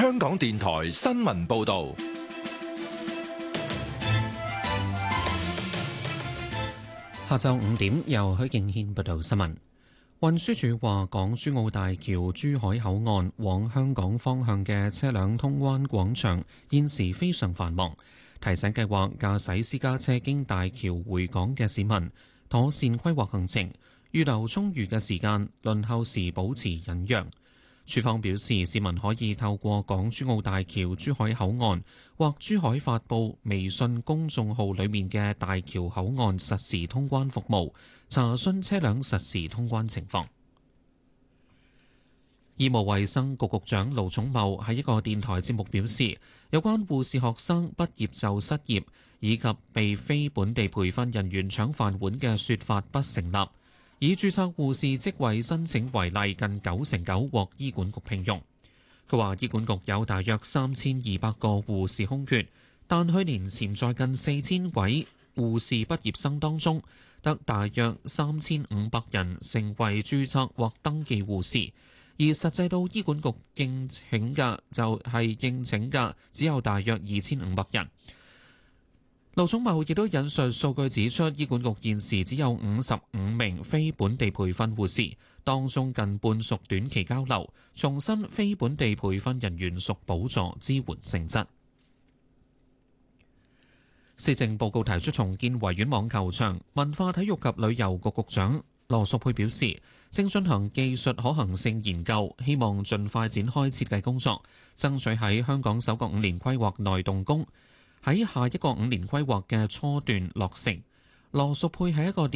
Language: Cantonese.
香港電台新聞報道。 下晝5點，由許敬軒報道新聞。運輸署話，港珠澳大橋珠海口岸往香港方向嘅車輛通關廣場現時非常繁忙，提醒計劃駕駛私家車經大橋回港嘅市民妥善規劃行程，預留充裕嘅時間，輪候時保持忍讓。署方表示，市民可以透過港珠澳大橋珠海口岸或珠海發布微信公眾號裏面嘅大橋口岸實時通關服務，查詢車輛實時通關情況。醫務衛生局局長盧寵茂喺一個電台節目表示，有關護士學生畢業就失業以及被非本地培訓人員搶飯碗嘅說法不成立。以註冊護士職位申請為例，近99%獲醫管局聘用。佢話醫管局有大約3200個護士空缺，但去年潛在近4000位護士畢業生當中，得大約3500人成為註冊或登記護士，而實際到醫管局應請嘅只有大約2500人。盧寵茂亦都引述數據指出，醫管局現時只有55名非本地培訓護士，當中近半屬短期交流，重申非本地培訓人員屬補助支援性質。施政報告提出重建維園網球場，文化體育及旅遊局局長羅淑佩表示，正進行技術可行性研究，希望盡快展開設計工作，爭取喺香港首個5年規劃內動工，喺下一個5年規劃嘅初段落成。羅淑佩喺一個